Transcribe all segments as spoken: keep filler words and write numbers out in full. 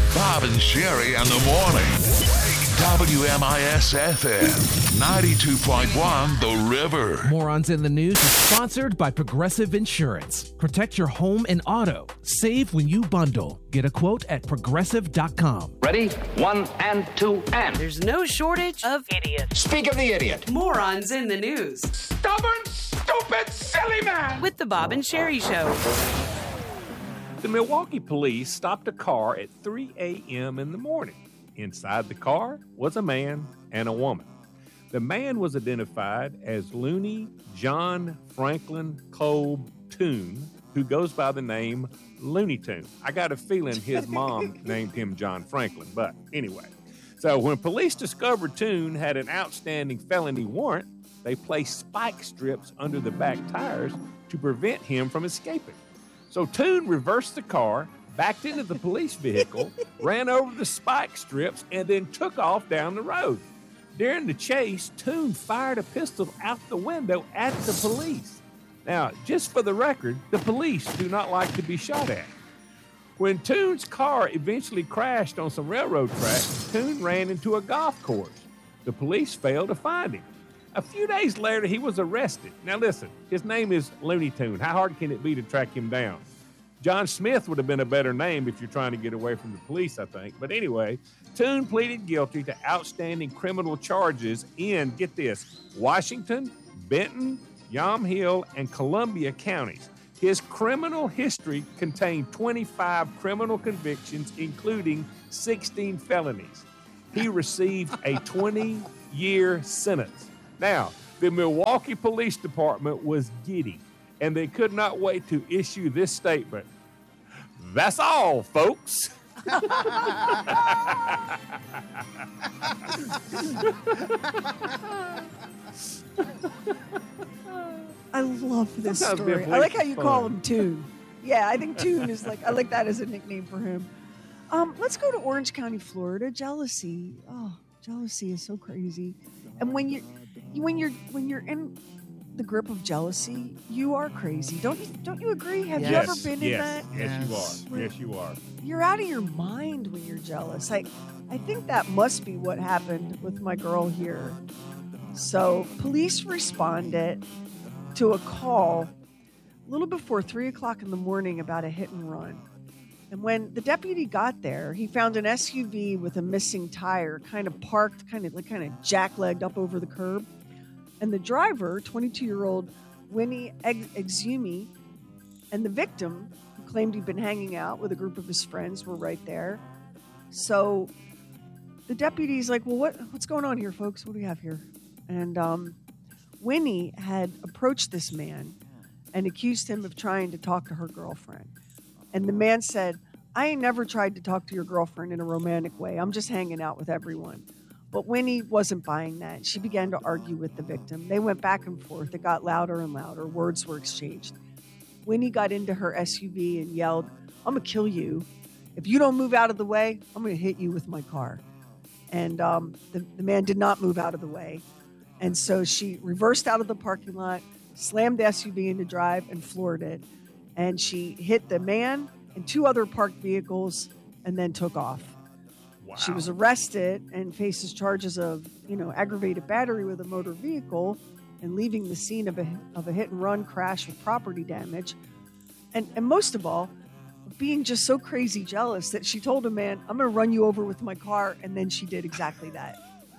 Bob and Sherry in the morning. W M I S F M, ninety-two point one The River. Morons in the News is sponsored by Progressive Insurance. Protect your home and auto. Save when you bundle. Get a quote at progressive dot com. Ready? One and two and. There's no shortage of idiots. Speak of the idiot. Morons in the News. Stubborn, stupid, silly man. With the Bob and Sherry Show. The Milwaukee police stopped a car at three a.m. in the morning. Inside the car was a man and a woman. The man was identified as Looney John Franklin Kolb Toon, who goes by the name Looney Tune. I got a feeling his mom named him John Franklin, but anyway. So when police discovered Toon had an outstanding felony warrant, they placed spike strips under the back tires to prevent him from escaping. So Toon reversed the car, backed into the police vehicle, ran over the spike strips, and then took off down the road. During the chase, Toon fired a pistol out the window at the police. Now, just for the record, the police do not like to be shot at. When Toon's car eventually crashed on some railroad tracks, Toon ran into a golf course. The police failed to find him. A few days later, he was arrested. Now listen, his name is Looney Tune. How hard can it be to track him down? John Smith would have been a better name if you're trying to get away from the police, I think. But anyway, Toon pleaded guilty to outstanding criminal charges in, get this, Washington, Benton, Yamhill, and Columbia counties. His criminal history contained twenty-five criminal convictions, including sixteen felonies. He received a twenty-year sentence. Now, the Milwaukee Police Department was giddy, and they could not wait to issue this statement. That's all, folks. I love this Sometimes story. being I like how police you is call fun. him Toon. Yeah, I think Toon is like, I like that as a nickname for him. Um, let's go to Orange County, Florida. Jealousy. Oh, jealousy is so crazy. And when you, when you're, when you're in the grip of jealousy, you are crazy. Don't you? Don't you agree? Have you Yes, ever been yes, in that? Yes, you are. Yes, you are. You're out of your mind when you're jealous. Like, I think that must be what happened with my girl here. So, police responded to a call a little before three o'clock in the morning about a hit and run. And when the deputy got there, he found an S U V with a missing tire, kind of parked, kind of like kind of jacklegged up over the curb. And the driver, twenty-two-year-old Winnie Exumi, and the victim, who claimed he'd been hanging out with a group of his friends, were right there. So the deputy's like, well, what what's going on here, folks? What do we have here? And um, Winnie had approached this man and accused him of trying to talk to her girlfriend. And the man said, I ain't never tried to talk to your girlfriend in a romantic way. I'm just hanging out with everyone. But Winnie wasn't buying that. She began to argue with the victim. They went back and forth. It got louder and louder. Words were exchanged. Winnie got into her S U V and yelled, I'm going to kill you. If you don't move out of the way, I'm going to hit you with my car. And um, the, the man did not move out of the way. And so she reversed out of the parking lot, slammed the S U V into drive, and floored it. And she hit the man and two other parked vehicles and then took off. Wow. She was arrested and faces charges of, you know, aggravated battery with a motor vehicle and leaving the scene of a of a hit and run crash with property damage. And and most of all, being just so crazy jealous that she told a man, I'm going to run you over with my car. And then she did exactly that.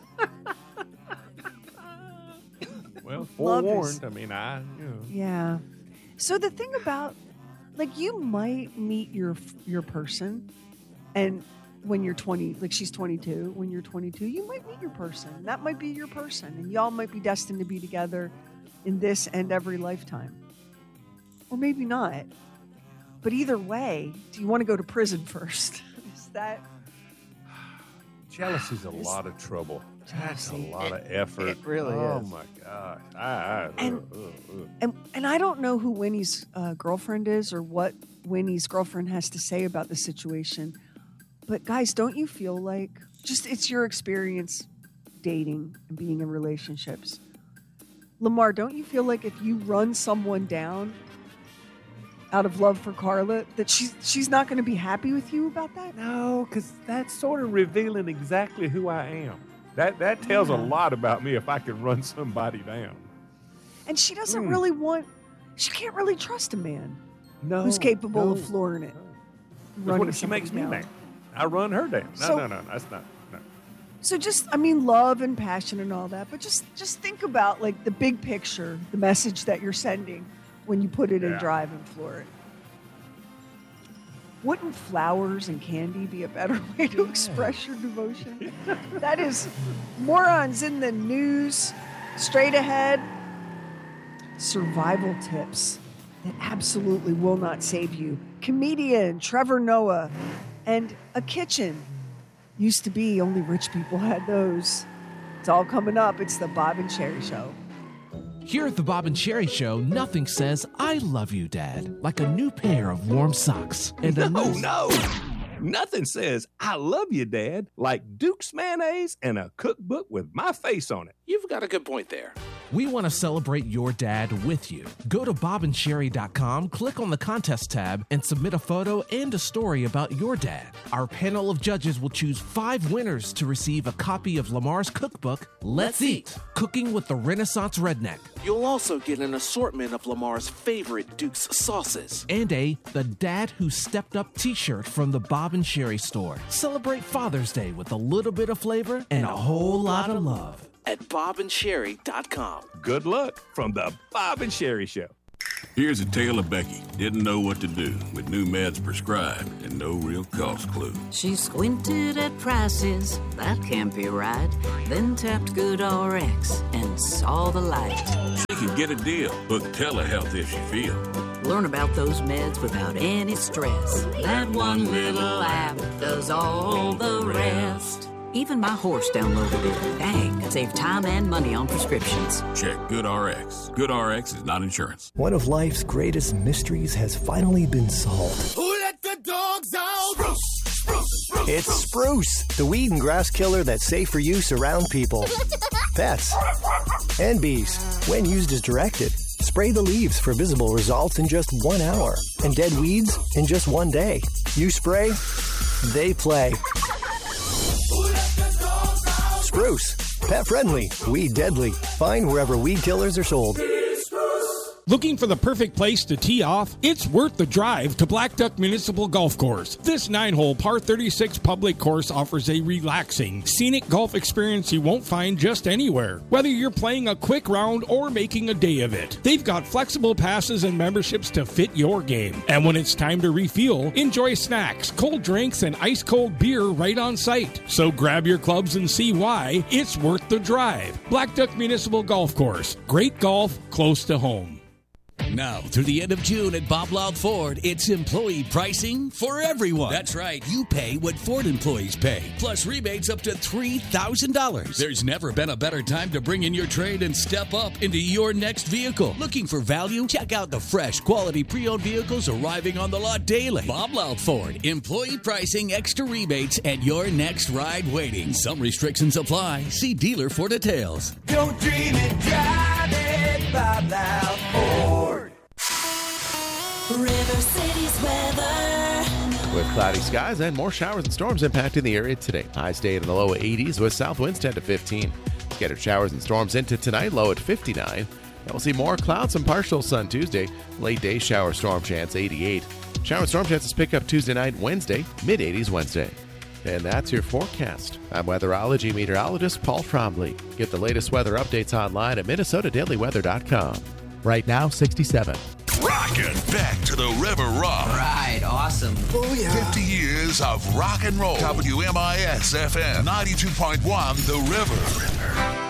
Well, Love is- forewarned. I mean, I, you know. Yeah. So the thing about, like, you might meet your your person, and when you're twenty, like she's twenty-two, when you're twenty-two, you might meet your person. That might be your person, and y'all might be destined to be together in this and every lifetime. Or maybe not. But either way, do you want to go to prison first? Is that... Jealousy's a lot of trouble. That's a Jealousy. lot of effort. it really oh, is. my gosh. I, I, And- ugh, ugh, ugh. And and I don't know who Winnie's uh, girlfriend is or what Winnie's girlfriend has to say about the situation. But guys, don't you feel like, just it's your experience dating and being in relationships. Lamar, don't you feel like if you run someone down, out of love for Carla, that she's she's not going to be happy with you about that? No, because that's sort of revealing exactly who I am. That that tells yeah. a lot about me if I can run somebody down. And she doesn't mm. really want, she can't really trust a man no, who's capable no, of flooring it. No. What if she makes me mad? I run her down. No, so, no, no, no, that's not. No. So just, I mean, love and passion and all that, but just just think about like the big picture, the message that you're sending when you put it yeah. in drive and floor it. Wouldn't flowers and candy be a better way to express your devotion? That is Morons in the News. Straight ahead, survival tips that absolutely will not save you. Comedian Trevor Noah and a kitchen. Used to be only rich people had those. It's all coming up. It's the Bob and Sherry Show. Here at the Bob and Sherry Show, nothing says I love you, Dad, like a new pair of warm socks. And no, a nice- no. Nothing says I love you, Dad, like Duke's mayonnaise and a cookbook with my face on it. You've got a good point there. We want to celebrate your dad with you. Go to bob and sherry dot com, click on the contest tab, and submit a photo and a story about your dad. Our panel of judges will choose five winners to receive a copy of Lamar's cookbook, Let's Eat, Cooking with the Renaissance Redneck. You'll also get an assortment of Lamar's favorite Duke's sauces. And a The Dad Who Stepped Up t-shirt from the Bob and Sherry store. Celebrate Father's Day with a little bit of flavor and a whole lot of love. At bob and sherry dot com. Good luck from the Bob and Sherry Show. Here's a tale of Becky. Didn't know what to do with new meds prescribed and no real cost clue. She squinted at prices, that can't be right. Then tapped GoodRx and saw the light. She could get a deal. Book telehealth if she feel. Learn about those meds without any stress. That one little app does all the rest. Even my horse downloaded it. Dang, saved time and money on prescriptions. Check GoodRx. GoodRx is not insurance. One of life's greatest mysteries has finally been solved. Who let the dogs out? Spruce, spruce, spruce, it's Spruce, the weed and grass killer that's safe for use around people, pets, and bees. When used as directed, spray the leaves for visible results in just one hour, and dead weeds in just one day. You spray, they play. Spruce, pet friendly, weed deadly. Find wherever weed killers are sold. Looking for the perfect place to tee off? It's worth the drive to Black Duck Municipal Golf Course. This nine-hole par thirty-six public course offers a relaxing, scenic golf experience you won't find just anywhere. Whether you're playing a quick round or making a day of it, they've got flexible passes and memberships to fit your game. And when it's time to refuel, enjoy snacks, cold drinks, and ice-cold beer right on site. So grab your clubs and see why it's worth the drive. Black Duck Municipal Golf Course. Great golf close to home. Now, through the end of June at Bob Loud Ford, it's employee pricing for everyone. That's right. You pay what Ford employees pay, plus rebates up to three thousand dollars. There's never been a better time to bring in your trade and step up into your next vehicle. Looking for value? Check out the fresh, quality pre-owned vehicles arriving on the lot daily. Bob Loud Ford. Employee pricing, extra rebates, and your next ride waiting. Some restrictions apply. See dealer for details. Don't dream it, drive it, Bob Loud Ford. River City's weather. With cloudy skies and more showers and storms impacting the area today. Highs stayed in the low eighties with south winds ten to fifteen. Scattered showers and storms into tonight, low at fifty-nine. And we'll see more clouds and partial sun Tuesday. Late day shower storm chance eighty-eight. Shower and storm chances pick up Tuesday night, Wednesday, mid eighties Wednesday. And that's your forecast. I'm weatherology meteorologist Paul Trombley. Get the latest weather updates online at minnesota daily weather dot com. Right now, sixty-seven. Rockin' back to the River Rock. Right, awesome. Oh, yeah. fifty years of rock and roll. W M I S F M ninety-two point one, The River. The River.